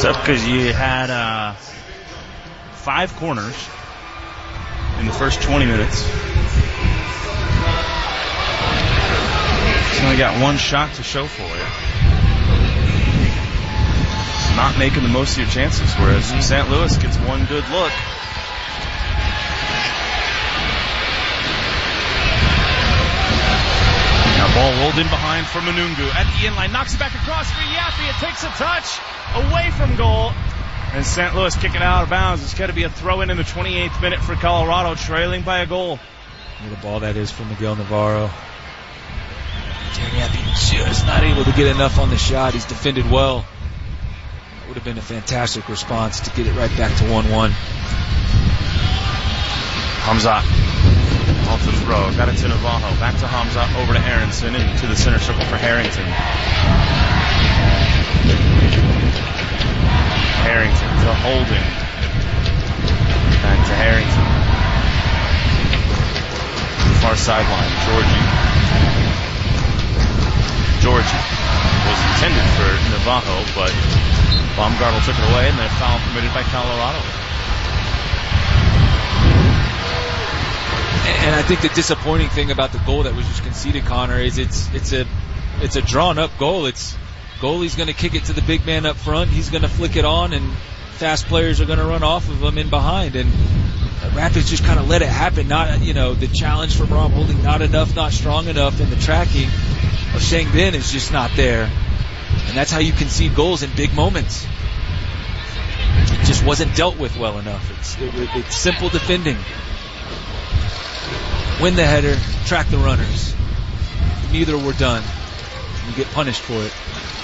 tough because you had 5 corners in the first 20 minutes. You only got 1 shot to show for it. Not making the most of your chances, whereas St. Louis gets 1 good look. Now ball rolled in behind for Manungu at the end line, knocks it back across for Yaffe. It takes a touch away from goal, and St. Louis kick it out of bounds. It's got to be a throw-in the 28th minute for Colorado, trailing by a goal. What a ball that is for Miguel Navarro. Jeremy Yaffe just not able to get enough on the shot. He's defended well. That would have been a fantastic response to get it right back to 1-1. Hamzat off the throw. Got it to Navajo. Back to Hamzat. Over to Aronson. Into the center circle for Harrington. Harrington to Holding. Back to Harrington. Far sideline. Georgie was intended for Navajo, but Baumgartel took it away, and then a foul committed by Colorado. And I think the disappointing thing about the goal that was just conceded, Connor, is it's a drawn up goal. It's goalie's going to kick it to the big man up front. He's going to flick it on, and fast players are going to run off of him in behind. And Rapids just kind of let it happen. Not, the challenge from Rob Holding, not enough, not strong enough, and the tracking of Sheng Bin is just not there. And that's how you concede goals in big moments. It just wasn't dealt with well enough. It's simple defending. Win the header, track the runners. Neither were done. You get punished for it.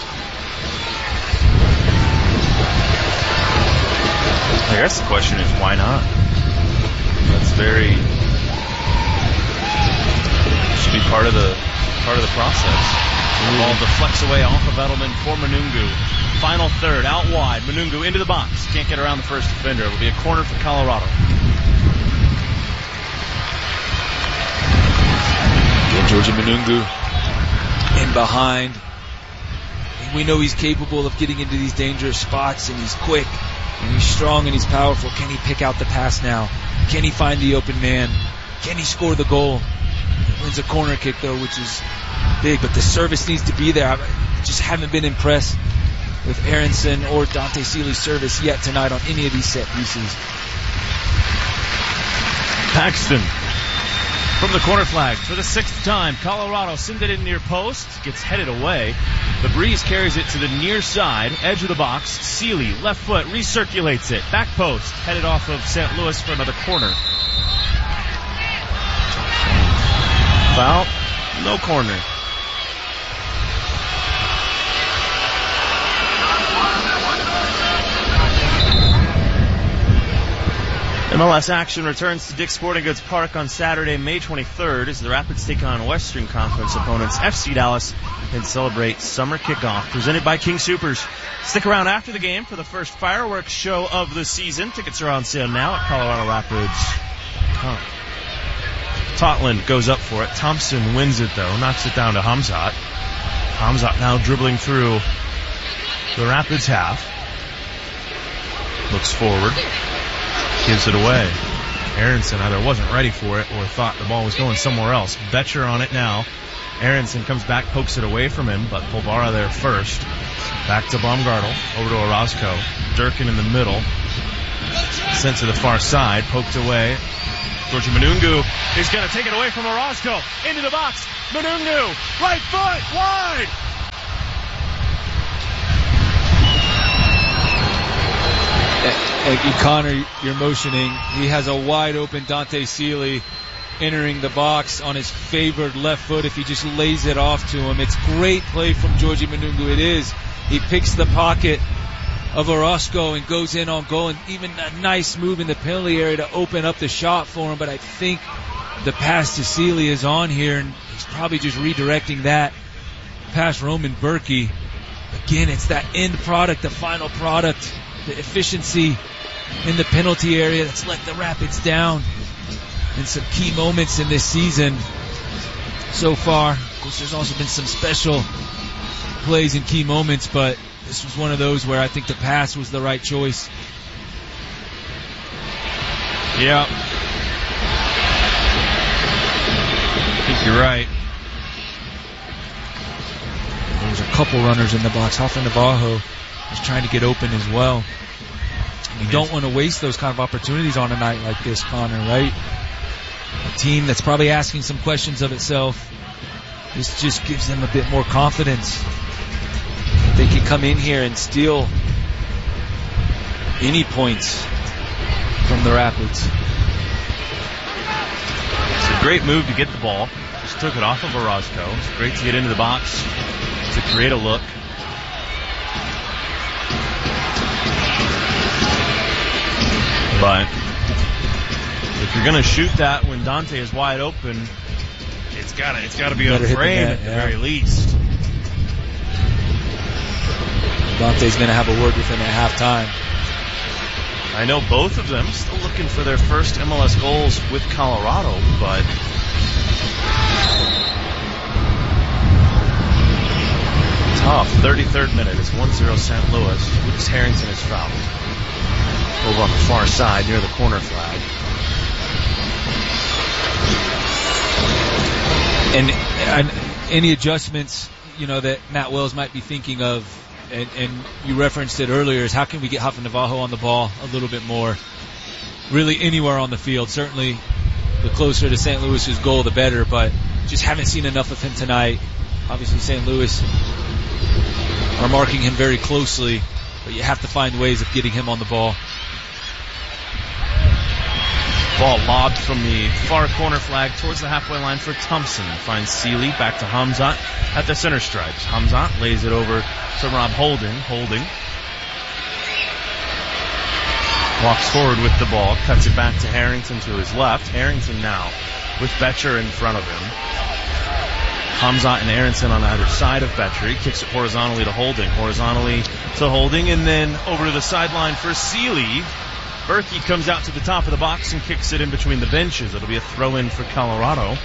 I guess the question is, why not? That's should be part of the process. The ball deflects away off of Edelman for Manungu. Final third, out wide. Manungu into the box. Can't get around the first defender. It will be a corner for Colorado. Again, Georgie Manungu in behind. We know he's capable of getting into these dangerous spots, and he's quick, and he's strong, and he's powerful. Can he pick out the pass now? Can he find the open man? Can he score the goal? Wins a corner kick, though, which is big, but the service needs to be there. I just haven't been impressed with Aronson or Dante Seeley's service yet tonight on any of these set pieces. Paxton from the corner flag for the 6th time. Colorado sends it in near post, gets headed away. The Breeze carries it to the near side, edge of the box. Seeley, left foot, recirculates it. Back post, headed off of St. Louis for another corner. Foul, no corner. MLS action returns to Dick's Sporting Goods Park on Saturday, May 23rd, as the Rapids take on Western Conference opponents FC Dallas and celebrate summer kickoff. Presented by King Soopers. Stick around after the game for the first fireworks show of the season. Tickets are on sale now at ColoradoRapids.com. Totland goes up for it. Thompson wins it, though. Knocks it down to Hamzat. Hamzat now dribbling through the Rapids half. Looks forward. Gives it away. Aronson either wasn't ready for it or thought the ball was going somewhere else. Betcher on it now. Aronson comes back, pokes it away from him, but Polvara there first. Back to Baumgartel. Over to Orozco. Durkin in the middle. Sent to the far side. Poked away. Georgie Manungu is going to take it away from Orozco. Into the box. Manungu. Right foot. Wide. And Connor, you're motioning. He has a wide open Dante Seeley entering the box on his favored left foot if he just lays it off to him. It's great play from Georgie Manungu. It is. He picks the pocket of Orozco and goes in on goal, and even a nice move in the penalty area to open up the shot for him. But I think the pass to Seeley is on here, and he's probably just redirecting that past Roman Berkey. Again, it's that end product, the final product, the efficiency in the penalty area that's let the Rapids down in some key moments in this season so far. Of course, there's also been some special plays in key moments, but this was one of those where I think the pass was the right choice. Yeah. I think you're right. There's a couple runners in the box. Rafa Navajo is trying to get open as well. You don't want to waste those kind of opportunities on a night like this, Connor, right? A team that's probably asking some questions of itself. This just gives them a bit more confidence. They can come in here and steal any points from the Rapids. It's a great move to get the ball. Just took it off of Orozco. It's great to get into the box to create a look. But if you're going to shoot that when Dante is wide open, it's got to be on frame at the very least. Dante's going to have a word with him at halftime. I know both of them still looking for their first MLS goals with Colorado, but tough. 33rd minute. It's 1-0 St. Louis. Lucas Harrington is fouled over on the far side near the corner flag. And any adjustments, that Matt Wells might be thinking of, and you referenced it earlier, is how can we get Rafa Navajo on the ball a little bit more? Really anywhere on the field. Certainly the closer to St. Louis's goal, the better, but just haven't seen enough of him tonight. Obviously St. Louis are marking him very closely, but you have to find ways of getting him on the ball. Ball lobbed from the far corner flag towards the halfway line for Thompson. Finds Seeley, back to Hamzat at the center stripes. Hamzat lays it over to Rob Holding. Holding walks forward with the ball, cuts it back to Harrington to his left. Harrington now with Betcher in front of him. Hamzat and Aronson on either side of Betcher. He kicks it horizontally to Holding. Horizontally to Holding, and then over to the sideline for Seeley. Berkey comes out to the top of the box and kicks it in between the benches. It'll be a throw-in for Colorado.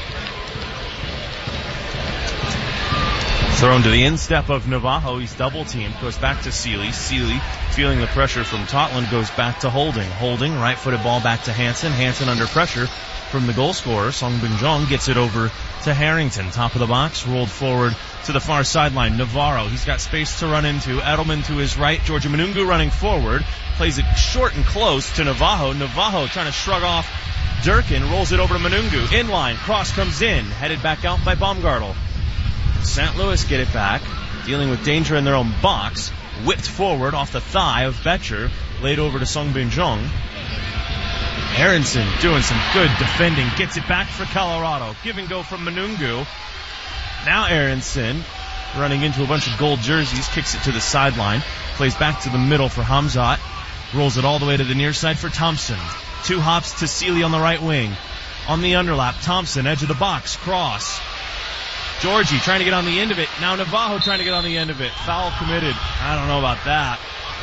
Thrown to the instep of Navajo. He's double-teamed. Goes back to Seeley. Seeley, feeling the pressure from Totland, goes back to Holding. Holding, right-footed ball back to Hansen. Hansen under pressure from the goal scorer. Song Bin-jong gets it over to Harrington. Top of the box, rolled forward to the far sideline. Navarro, he's got space to run into. Edelman to his right. Georgia Manungu running forward. Plays it short and close to Navajo. Navajo trying to shrug off Durkin. Rolls it over to Manungu. Inline. Cross comes in. Headed back out by Baumgartel. St. Louis get it back. Dealing with danger in their own box. Whipped forward off the thigh of Betcher. Laid over to Song Bin-jong. Aronson doing some good defending. Gets it back for Colorado. Give and go from Manungu. Now Aronson running into a bunch of gold jerseys. Kicks it to the sideline. Plays back to the middle for Hamzat. Rolls it all the way to the near side for Thompson. Two hops to Seeley on the right wing. On the underlap, Thompson, edge of the box, cross. Georgie trying to get on the end of it. Now Navajo trying to get on the end of it. Foul committed. I don't know about that.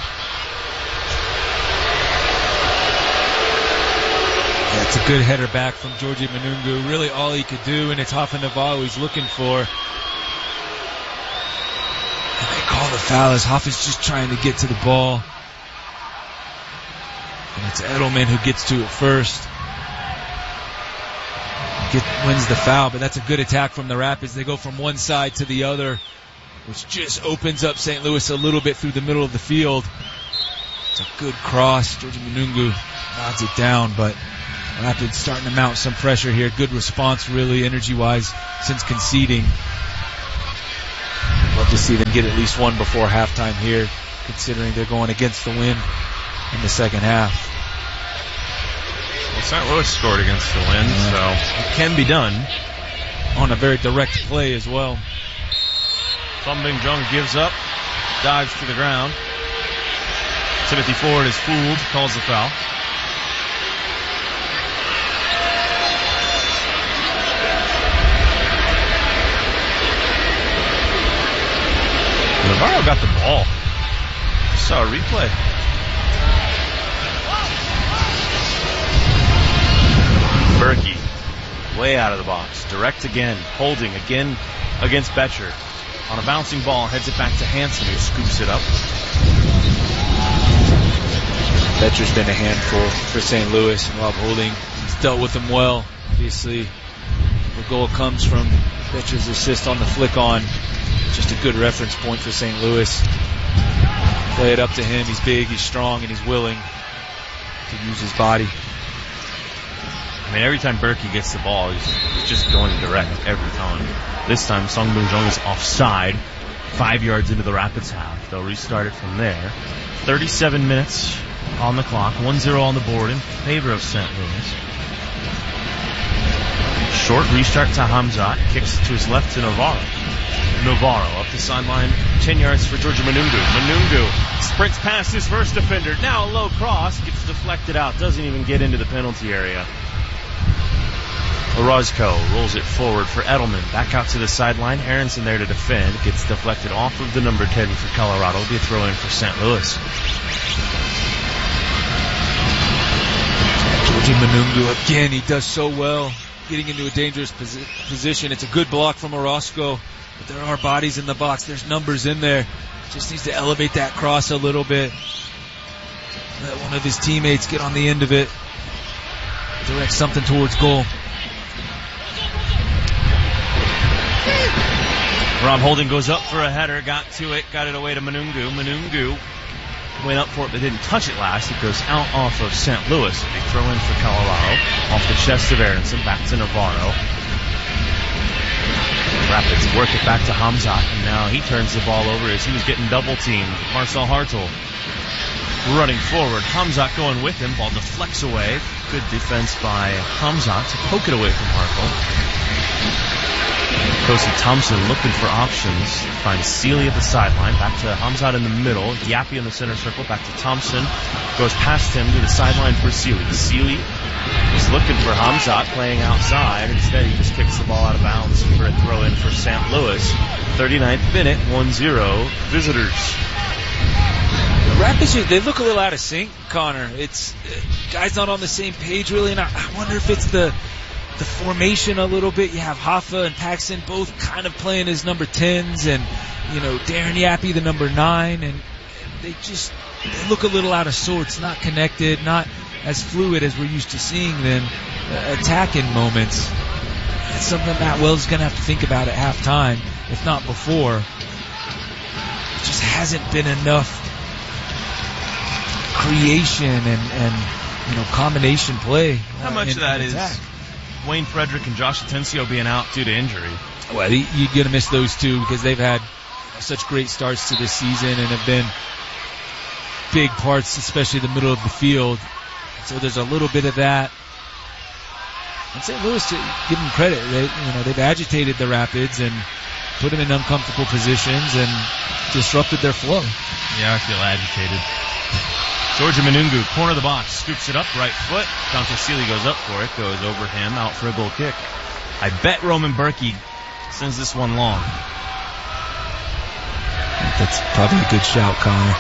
Yeah, it's a good header back from Georgie Manungu. Really all he could do, and it's Rafa Navajo he's looking for. And they call the foul as Rafa's just trying to get to the ball. And it's Edelman who gets to it first. Wins the foul, but that's a good attack from the Rapids. They go from one side to the other, which just opens up St. Louis a little bit through the middle of the field. It's a good cross. Georgie Manungu nods it down, but Rapids starting to mount some pressure here. Good response, really, energy-wise, since conceding. Love to see them get at least one before halftime here, considering they're going against the wind in the second half. Well, St. Louis scored against the wind, so it can be done. On a very direct play as well. Song Bin-jong gives up, dives to the ground. Timothy Ford is fooled, calls the foul. Navarro got the ball. Just saw a replay. Berkey, way out of the box. Direct again. Holding again against Betcher. On a bouncing ball, heads it back to Hansen, who scoops it up. Betcher's been a handful for St. Louis, and Rob Holding has dealt with him well. Obviously, the goal comes from Betcher's assist on the flick on. Just a good reference point for St. Louis. Play it up to him. He's big, he's strong, and he's willing to use his body. I mean, every time Berkey gets the ball, he's just going direct every time. This time, Song Moon-jong is offside, 5 yards into the Rapids half. They'll restart it from there. 37 minutes on the clock, 1-0 on the board in favor of St. Louis. Short restart to Hamzat, kicks to his left to Navarro. Navarro up the sideline, 10 yards for Georgia Manungu. Manungu sprints past his first defender. Now a low cross, gets deflected out, doesn't even get into the penalty area. Orozco rolls it forward for Edelman. Back out to the sideline. Aronson there to defend. Gets deflected off of the number 10 for Colorado. It'll be a throw in for St. Louis. Georgie Manungu again. He does so well getting into a dangerous position. It's a good block from Orozco, but there are bodies in the box. There's numbers in there. Just needs to elevate that cross a little bit. Let one of his teammates get on the end of it. Direct something towards goal. Rob Holding goes up for a header, got to it, got it away to Manungu. Manungu went up for it but didn't touch it last. It goes out off of St. Louis. They throw in for Colorado. Off the chest of Aronson, back to Navarro. Rapids work it back to Hamzat, and now he turns the ball over as he was getting double-teamed. Marcel Hartel running forward. Hamzat going with him. Ball deflects away. Good defense by Hamzat to poke it away from Hartel. Kosi Thompson looking for options. Finds Sealy at the sideline. Back to Hamzat in the middle. Yappy in the center circle. Back to Thompson. Goes past him to the sideline for Sealy. Sealy is looking for Hamzat playing outside. Instead, he just kicks the ball out of bounds for a throw in for St. Louis. 39th minute, 1-0. Visitors. The Rapids, they look a little out of sync, Connor. It's guys not on the same page really, and I wonder if it's the formation a little bit. You have Hoffa and Paxson both kind of playing as number 10s, and Darren Yappy the number 9, and they look a little out of sorts, not connected, not as fluid as we're used to seeing them attacking moments. It's something Matt Wells is going to have to think about at halftime, if not before. It just hasn't been enough creation and combination play. How much of that is Wayne Frederick and Josh Atencio being out due to injury? Well, you're going to miss those two because they've had such great starts to this season and have been big parts, especially the middle of the field. So there's a little bit of that. And St. Louis, to give them credit, they've agitated the Rapids and put them in uncomfortable positions and disrupted their flow. Yeah, I feel agitated. Georgia Manungu, corner of the box, scoops it up, right foot. Dante Sealy goes up for it, goes over him, out for a goal kick. I bet Roman Berkey sends this one long. That's probably a good shout, Connor.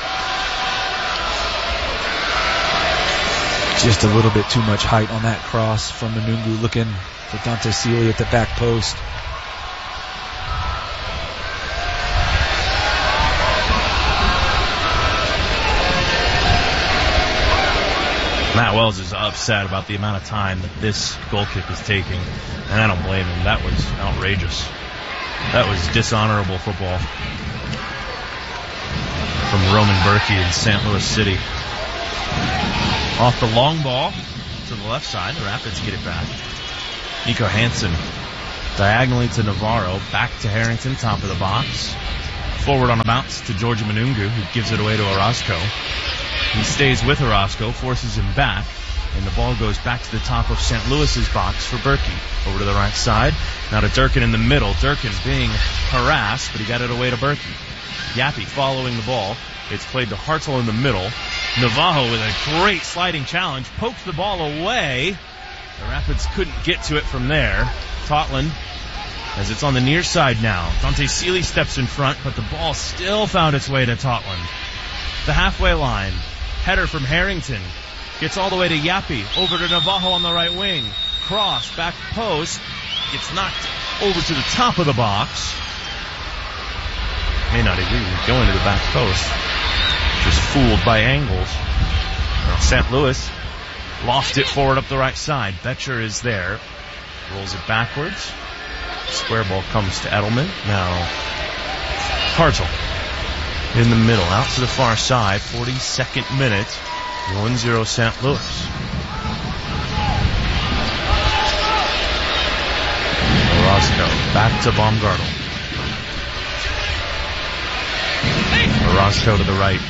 Just a little bit too much height on that cross from Manungu, looking for Dante Sealy at the back post. Matt Wells is upset about the amount of time that this goal kick is taking, and I don't blame him. That was outrageous. That was dishonorable football from Roman Berkey in St. Louis City. Off the long ball to the left side, the Rapids get it back. Nico Hansen diagonally to Navarro, back to Harrington, top of the box. Forward on a bounce to Georgia Manungu, who gives it away to Orozco. He stays with Orozco, forces him back, and the ball goes back to the top of St. Louis's box for Berkey. Over to the right side, now to Durkin in the middle. Durkin being harassed, but he got it away to Berkey. Yappy following the ball. It's played to Hartel in the middle. Navajo with a great sliding challenge, pokes the ball away. The Rapids couldn't get to it from there. Totland, as it's on the near side now. Dante Sealy steps in front, but the ball still found its way to Totland. The halfway line. Header from Harrington. Gets all the way to Yappy. Over to Navajo on the right wing. Cross, back post. Gets knocked over to the top of the box. May not even go into the back post. Just fooled by angles. Now St. Louis loft it forward up the right side. Betcher is there. Rolls it backwards. Square ball comes to Edelman. Now Hartle in the middle, out to the far side. 42nd minute. 1-0 St. Louis. Orozco back to Baumgartel. Orozco to the right.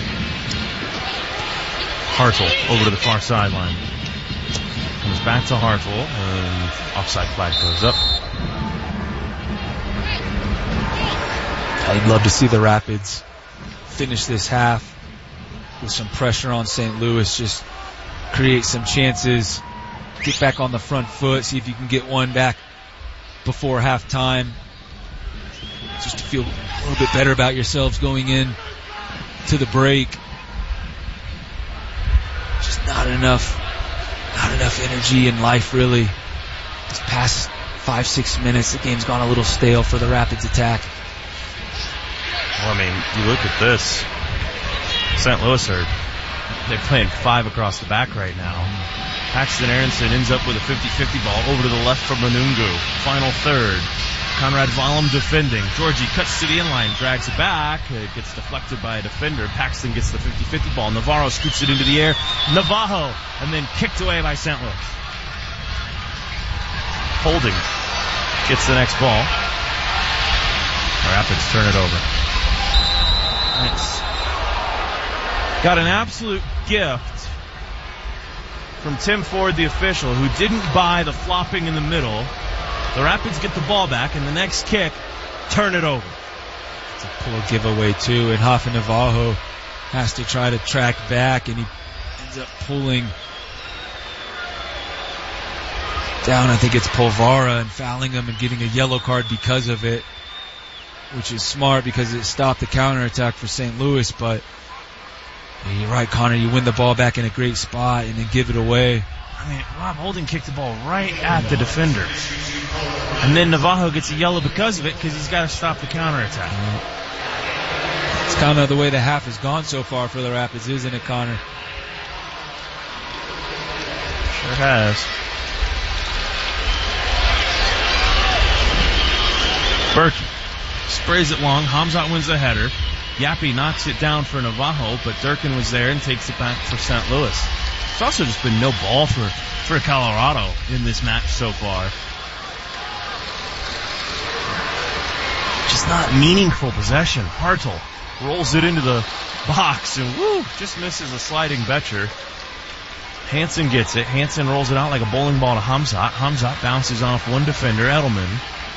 Hartle over to the far sideline. Comes back to Hartle, and offside flag goes up. I'd love to see the Rapids finish this half with some pressure on St. Louis, just create some chances, get back on the front foot, see if you can get one back before halftime, just to feel a little bit better about yourselves going in to the break. Just not enough energy and life, really. This past 5-6 minutes, the game's gone a little stale for the Rapids attack. Well, I mean, you look at this. St. Louis they're playing 5 across the back right now. Paxton Aronson ends up with a 50-50 ball over to the left from Manungu. Final third. Conrad Vollum defending. Georgie cuts to the inline, drags it back. It gets deflected by a defender. Paxton gets the 50-50 ball. Navarro scoops it into the air. Navajo, and then kicked away by St. Louis. Holding gets the next ball. The Rapids turn it over. Nice. Got an absolute gift from Tim Ford, the official, who didn't buy the flopping in the middle. The Rapids get the ball back, and the next kick, turn it over. It's a poor giveaway, too, and Hafa Navajo has to try to track back, and he ends up pulling down, I think it's Polvara, and fouling him and getting a yellow card because of it, which is smart because it stopped the counterattack for St. Louis, but you're right, Connor, you win the ball back in a great spot and then give it away. I mean, Rob Holden kicked the ball right at the defender. And then Navajo gets a yellow because of it, because he's got to stop the counterattack. It's kind of the way the half has gone so far for the Rapids, isn't it, Connor? Sure has. Berkey sprays it long. Hamzat wins the header. Yappy knocks it down for Navajo, but Durkin was there and takes it back for St. Louis. It's also just been no ball for Colorado in this match so far. Just not meaningful possession. Hartle rolls it into the box and just misses a sliding Betcher. Hansen gets it. Hansen rolls it out like a bowling ball to Hamzat. Hamzat bounces off one defender, Edelman.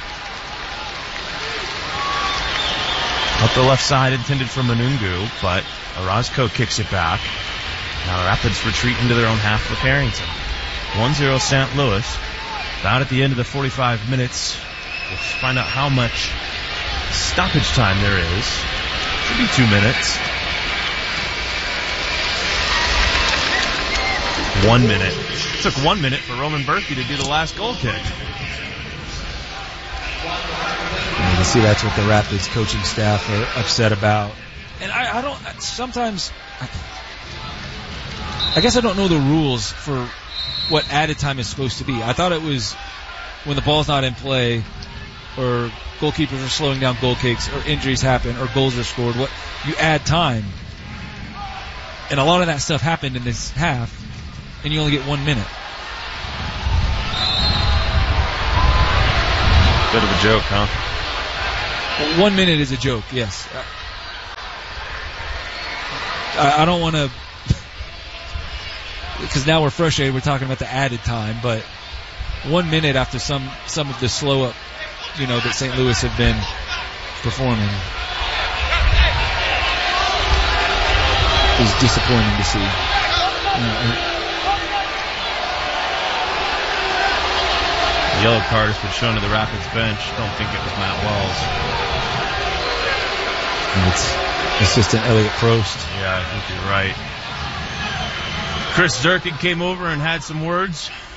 Up the left side, intended for Manungu, but Orozco kicks it back. Now the Rapids retreat into their own half with Harrington. 1-0 St. Louis. About at the end of the 45 minutes. We'll find out how much stoppage time there is. Should be 2 minutes. 1 minute. It took 1 minute for Roman Berkey to do the last goal kick. You can see that's what the Rapids coaching staff are upset about. And I guess I don't know the rules for what added time is supposed to be. I thought it was when the ball's not in play, or goalkeepers are slowing down goal kicks, or injuries happen, or goals are scored. What you add time, and a lot of that stuff happened in this half, and you only get 1 minute. Bit of a joke, huh? Well, 1 minute is a joke, yes. I don't want to, because now we're frustrated. We're talking about the added time, but 1 minute after some of the slow up, that St. Louis have been performing is disappointing to see. The yellow card has been shown to the Rapids bench. Don't think it was Matt Wells. And it's assistant Elliot Prost. Yeah, I think you're right. Chris Durkin came over and had some words